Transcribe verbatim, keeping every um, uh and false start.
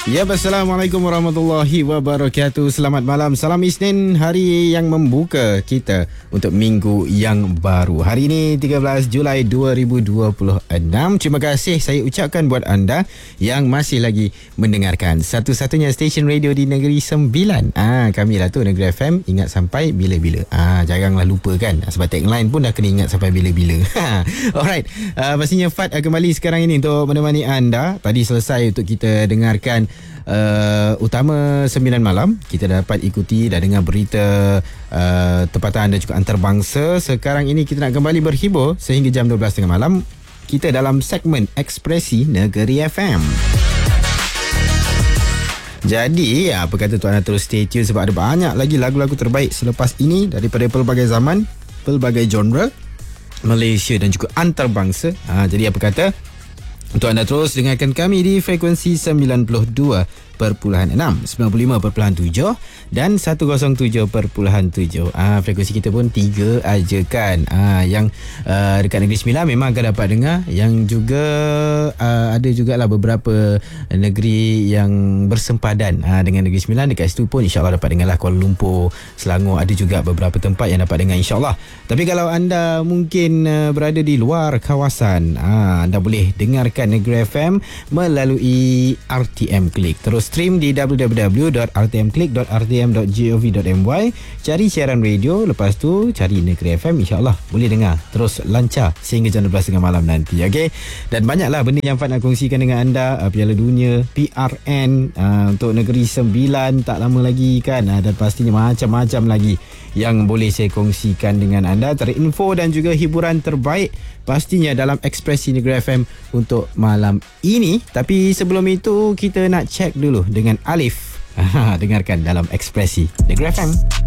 Ya, Assalamualaikum warahmatullahi wabarakatuh. Selamat malam. Salam Isnin, hari yang membuka kita untuk minggu yang baru. Hari ini tiga belas Julai dua ribu dua puluh enam. Terima kasih saya ucapkan buat anda yang masih lagi mendengarkan satu-satunya stesen radio di Negeri Sembilan. Ah, kami lah tu Negeri F M, ingat sampai bila-bila. Ah, janganlah lupa kan. Sebab tagline pun dah kena ingat sampai bila-bila. Alright. Uh, pastinya Fat kembali sekarang ini untuk menemani anda. Tadi selesai untuk kita dengarkan Uh, utama sembilan malam. Kita dapat ikuti dan dengar berita uh, tempatan dan juga antarabangsa. Sekarang ini kita nak kembali berhibur sehingga jam dua belas tiga puluh malam. Kita dalam segmen Ekspresi Negeri F M. Jadi apa kata tuan, terus stay tune sebab ada banyak lagi lagu-lagu terbaik selepas ini daripada pelbagai zaman, pelbagai genre, Malaysia dan juga antarabangsa. Ha, jadi apa kata untuk anda terus dengarkan kami di frekuensi sembilan puluh dua perpuluhan enam, sembilan puluh lima perpuluhan tujuh dan seratus tujuh perpuluhan tujuh. Ah, frekuensi kita pun tiga aja kan. Ah, yang uh, dekat Negeri Sembilan memang akan dapat dengar. Yang juga uh, ada jugalah beberapa negeri yang bersempadan ah, dengan Negeri Sembilan. Dekat situ pun insyaAllah dapat dengar lah. Kuala Lumpur, Selangor, ada juga beberapa tempat yang dapat dengar insyaAllah. Tapi kalau anda mungkin uh, berada di luar kawasan, ah, anda boleh dengarkan Negeri F M melalui R T M Click. Terus stream di w w w dot r t m click dot r t m dot gov dot m y. Cari siaran radio, lepas tu cari Negeri F M, insyaAllah boleh dengar terus lancar sehingga jam dua belas tiga puluh malam nanti. Okay? Dan banyaklah benda yang Fat nak kongsikan dengan anda. uh, Piala Dunia, P R N uh, untuk Negeri Sembilan tak lama lagi kan. uh, Dan pastinya macam-macam lagi yang boleh saya kongsikan dengan anda. Terinfo dan juga hiburan terbaik pastinya dalam Ekspresi Negeri F M untuk malam ini. Tapi sebelum itu kita nak check dulu dengan Alif. Dengarkan dalam Ekspresi Negeri F M.